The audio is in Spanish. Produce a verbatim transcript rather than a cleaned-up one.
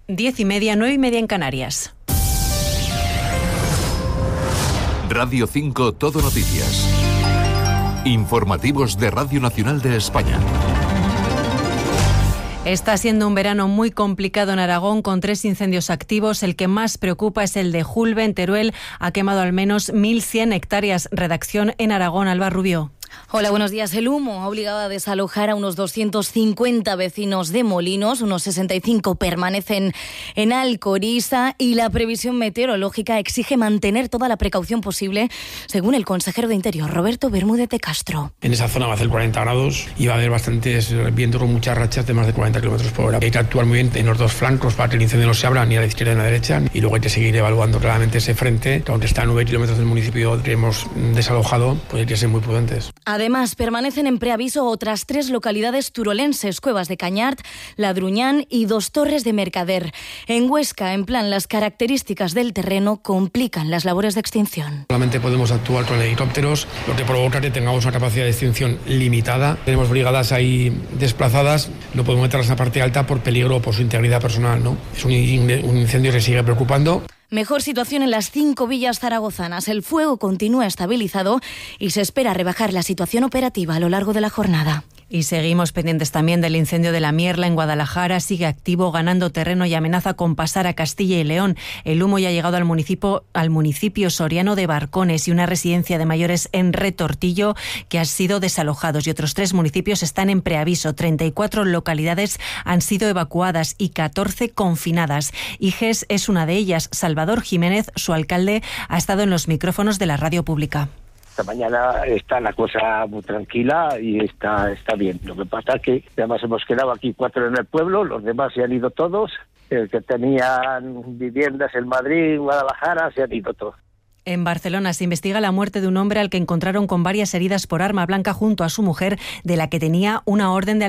Diez y media, nueve y media en Canarias. Radio cinco Todo Noticias. Informativos de Radio Nacional de España. Está siendo un verano muy complicado en Aragón, con tres incendios activos. El que más preocupa es el de Julbe, en Teruel. Ha quemado al menos mil cien hectáreas. Redacción en Aragón, Alba Rubio. Hola, buenos días. El humo ha obligado a desalojar a unos doscientos cincuenta vecinos de Molinos, unos sesenta y cinco permanecen en Alcoriza y la previsión meteorológica exige mantener toda la precaución posible, según el consejero de Interior, Roberto Bermúdez de Castro. En esa zona va a hacer cuarenta grados y va a haber bastantes vientos con muchas rachas de más de cuarenta kilómetros por hora. Hay que actuar muy bien en los dos flancos para que el incendio no se abra ni a la izquierda ni a la derecha, y luego hay que seguir evaluando claramente ese frente, que aunque está a nueve kilómetros del municipio que hemos desalojado, pues hay que ser muy prudentes. Además, permanecen en preaviso otras tres localidades turolenses: Cuevas de Cañart, Ladruñán y Dos Torres de Mercader. En Huesca, en plan, las características del terreno complican las labores de extinción. Solamente podemos actuar con helicópteros, lo que provoca que tengamos una capacidad de extinción limitada. Tenemos brigadas ahí desplazadas, no podemos meterlas en la parte alta por peligro o por su integridad personal, ¿no? Es un, un incendio que sigue preocupando. Mejor situación en las cinco villas zaragozanas. El fuego continúa estabilizado y se espera rebajar la situación operativa a lo largo de la jornada. Y seguimos pendientes también del incendio de la Mierla en Guadalajara. Sigue activo, ganando terreno y amenaza con pasar a Castilla y León. El humo ya ha llegado al municipio, al municipio soriano de Barcones y una residencia de mayores en Retortillo, que han sido desalojados, y otros tres municipios están en preaviso. treinta y cuatro localidades han sido evacuadas y catorce confinadas. Iges es una de ellas. Salvador Jiménez, su alcalde, ha estado en los micrófonos de la radio pública. Esta mañana está la cosa muy tranquila y está está bien. Lo que pasa es que además hemos quedado aquí cuatro en el pueblo, los demás se han ido todos. El que tenían viviendas en Madrid, Guadalajara, se han ido todos. En Barcelona se investiga la muerte de un hombre al que encontraron con varias heridas por arma blanca junto a su mujer, de la que tenía una orden de